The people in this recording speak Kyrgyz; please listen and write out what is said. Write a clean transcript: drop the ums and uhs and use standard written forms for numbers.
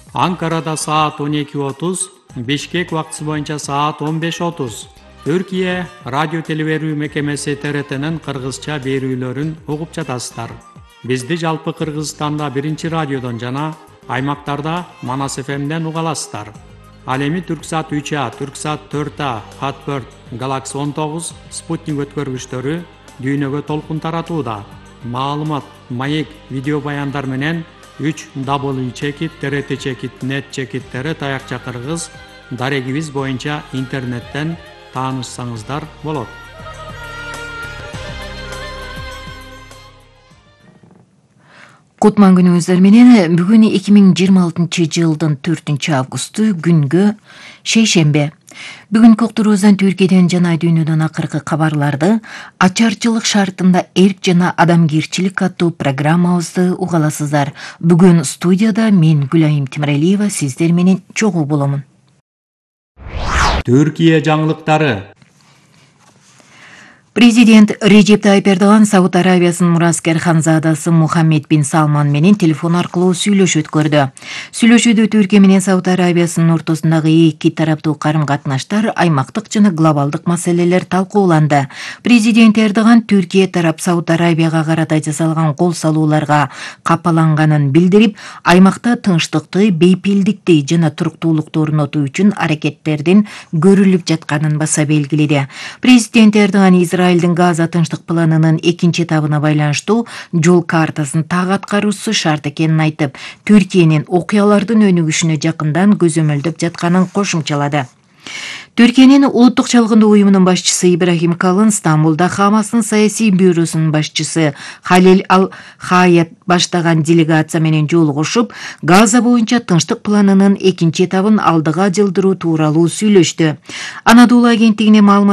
Анкарада саат 12:30, Бишкек убактысы боюнча саат 15:30. Түркия радио телеберүү мекемеси ТРТнын кыргызча берүүлөрүн угуп жатасыздар. Бизди жалпы Кыргызстанда биринчи радиодон жана аймактарда Манас ФМден уга аласыздар. Ал эми Түрксат 3А, Түрксат 4А, Хатберт, Galaxy 19, Спутник өткөргүчтөрү дүйнөгө толкун таратууда. Маалымат, маек, видео баяндар менен 3W чекит, TRT чекит, нет чекиттери таякча кыргыз дарегибиз боюнча интернеттен таанышсаңыздар болот. Кутман күнүңүздөр менен бүгүн 2026 жылдын 4 августу күнгө шейшембе. Бүгүнкү уктуруубуздан Түркияден жана дүйнөдөн акыркы кабарларды, ачарчылык шартында эрк жана адамгерчилик аттуу программабызды угаласыздар. Бүгүн студияда мен Гүлайым Тимиралиева сиздер менен чогуу боломун. Түркия жаңылыктары. Президент Режеп Тайып Эрдоган Сауд Арабиясынын мураскер ханзадасы Мухаммед бин Салман менен телефон аркылуу сүйлөшүү өткөрдү. Сүйлөшүүдө Түркия менен Сауд Арабиясынын ортосундагы эки тараптуу карым-катнаштар, аймактык жана глобалдык маселелер талкууланды. Президент Эрдоган Түркия тарап Сауд Арабияга карата жасалган кол салууларга капаланганын билдирип, аймакта тынчтыкты, бейпилдикти жана туруктуулукту орнотуу үчүн аракеттердин көрүлүп жатканын баса белгиледи. Президент Эрдоган Израилдин Газа тынчтык планынын экинчи этабына байланыштуу жол картасын так аткаруусу шарт экенин айтып, Түркиянын окуялардын өнүгүшүнө жакындан көзөмөлдөп жатканын кошумчалады. Түркиянын улуттук чалгындоо уюмунун башчысы Ибрахим Калын Стамбулда Хамастын саясий бюросунун башчысы Халил Ал-Хаят баштаган делегация менен жолугушуп, Газа боюнча тынчтык планынын экинчи этабын алдыга жылдыруу тууралуу сүйлөштү. Анадолу агенттигине маалымат